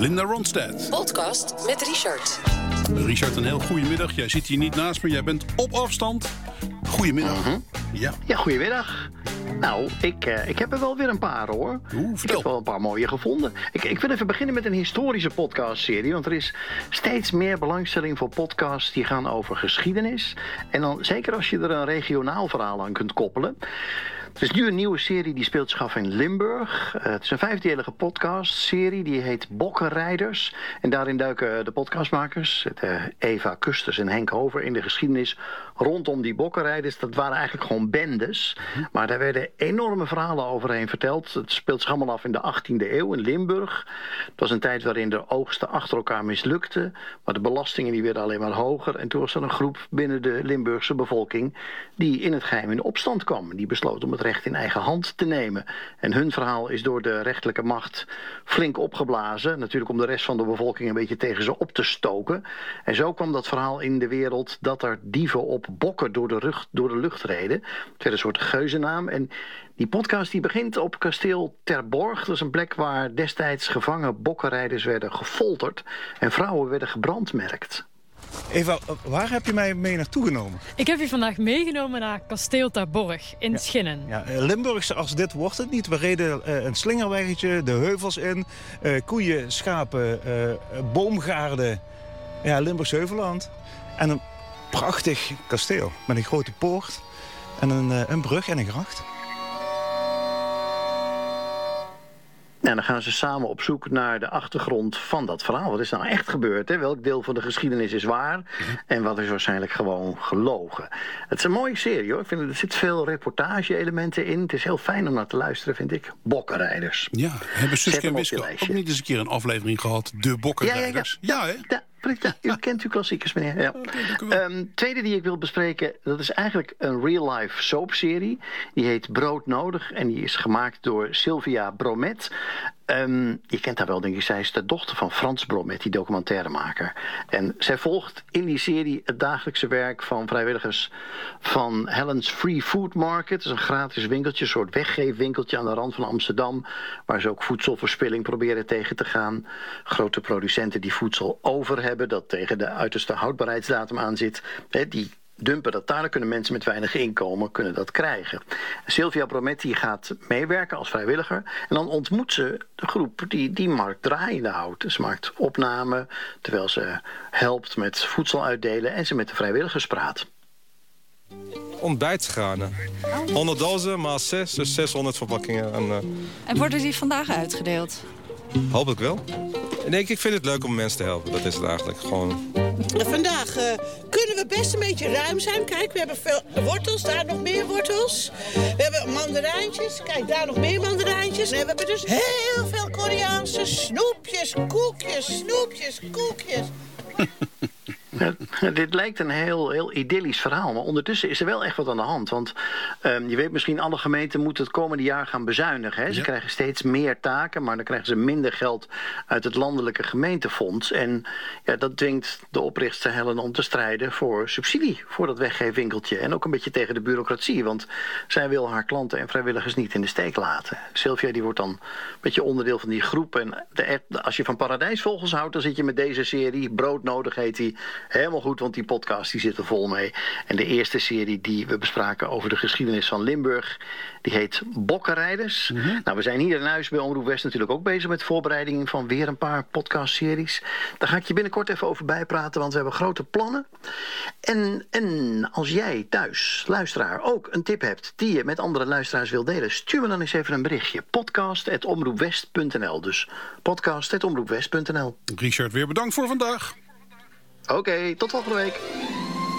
Linda Ronstadt. Podcast met Richard. Richard, een heel goede middag. Jij zit hier niet naast me, jij bent op afstand. Goedemiddag. Ja, goedemiddag. Nou, ik heb er wel weer een paar, hoor. Ik heb wel een paar mooie gevonden. Ik wil even beginnen met een historische podcastserie. Want er is steeds meer belangstelling voor podcasts die gaan over geschiedenis. En dan zeker als je er een regionaal verhaal aan kunt koppelen. Er is nu een nieuwe serie die speelt zich af in Limburg. Het is een 5-delige podcastserie, die heet Bokkenrijders. En daarin duiken de podcastmakers, Eva Kusters en Henk Hover, in de geschiedenis rondom die bokkenrijders. Dat waren eigenlijk gewoon bendes. Maar daar werden enorme verhalen overheen verteld. Het speelt zich allemaal af in de 18e eeuw in Limburg. Het was een tijd waarin de oogsten achter elkaar mislukten. Maar de belastingen die werden alleen maar hoger. En toen was er een groep binnen de Limburgse bevolking die in het geheim in opstand kwam. Die besloot om het recht in eigen hand te nemen. En hun verhaal is door de rechterlijke macht flink opgeblazen. Natuurlijk om de rest van de bevolking een beetje tegen ze op te stoken. En zo kwam dat verhaal in de wereld dat er dieven op bokken door de lucht reden. Het werd een soort geuzennaam. En die podcast die begint op kasteel Terborg. Dat is een plek waar destijds gevangen bokkenrijders werden gefolterd. En vrouwen werden gebrandmerkt. Eva, waar heb je mij mee naartoe genomen? Ik heb je vandaag meegenomen naar kasteel Terborg in Schinnen. Ja, Limburgse als dit wordt het niet. We reden een slingerweggetje, de heuvels in, koeien, schapen, boomgaarden. Ja, Limburgs Heuvelland. En een prachtig kasteel met een grote poort en een brug en een gracht. En dan gaan ze samen op zoek naar de achtergrond van dat verhaal. Wat is nou echt gebeurd? Hè? Welk deel van de geschiedenis is waar? En wat is waarschijnlijk gewoon gelogen? Het is een mooie serie, hoor. Ik vind, er zit veel reportage-elementen in. Het is heel fijn om naar te luisteren, vind ik. Bokkenrijders. Ja, hebben Suske en Wiske ook niet eens een keer een aflevering gehad? De Bokkenrijders. Ja, hè? U kent uw klassiekers, meneer. Ja. Tweede die ik wil bespreken, dat is eigenlijk een real-life soapserie. Die heet Broodnodig en die is gemaakt door Sylvia Bromet. Je kent haar wel, denk ik. Zij is de dochter van Frans Bromet, die documentairemaker. En zij volgt in die serie het dagelijkse werk van vrijwilligers van Helen's Free Food Market. Dat is een gratis winkeltje, een soort weggeefwinkeltje aan de rand van Amsterdam, waar ze ook voedselverspilling proberen tegen te gaan. Grote producenten die voedsel over hebben, dat tegen de uiterste houdbaarheidsdatum aan zit, die dumpen dat daar. Dan kunnen mensen met weinig inkomen kunnen dat krijgen. Sylvia Bromet die gaat meewerken als vrijwilliger. En dan ontmoet ze de groep die die markt draaiende houdt. Ze maakt opname terwijl ze helpt met voedsel uitdelen en ze met de vrijwilligers praat. Ontbijtsgranen. 100 dozen, maar 6, dus 600 verpakkingen. En worden die vandaag uitgedeeld? Hopelijk wel. Nee, ik vind het leuk om mensen te helpen. Dat is het eigenlijk gewoon. Vandaag kunnen we best een beetje ruim zijn. Kijk, we hebben veel wortels, daar nog meer wortels. We hebben mandarijntjes. Kijk, daar nog meer mandarijntjes. En we hebben dus heel veel Koreaanse snoepjes, koekjes. Dit lijkt een heel idyllisch verhaal, maar ondertussen is er wel echt wat aan de hand. Want je weet misschien, alle gemeenten moeten het komende jaar gaan bezuinigen. Hè? Ze krijgen steeds meer taken, maar dan krijgen ze minder geld uit het landelijke gemeentefonds. En ja, dat dwingt de oprichter Helen om te strijden voor subsidie voor dat weggeefwinkeltje. En ook een beetje tegen de bureaucratie, want zij wil haar klanten en vrijwilligers niet in de steek laten. Sylvia die wordt dan een beetje onderdeel van die groep. En als je van paradijsvogels houdt, dan zit je met deze serie, Broodnodig heet die, helemaal goed, want die podcast die zit er vol mee. En de eerste serie die we bespraken over de geschiedenis van Limburg, die heet Bokkenrijders. Nou, we zijn hier in huis bij Omroep West natuurlijk ook bezig met voorbereiding van weer een paar podcastseries. Daar ga ik je binnenkort even over bijpraten, want we hebben grote plannen. En als jij thuis, luisteraar, ook een tip hebt die je met andere luisteraars wil delen, stuur me dan eens even een berichtje. podcast@omroepwest.nl. Dus podcast@omroepwest.nl. Richard, weer bedankt voor vandaag. Oké, tot volgende week.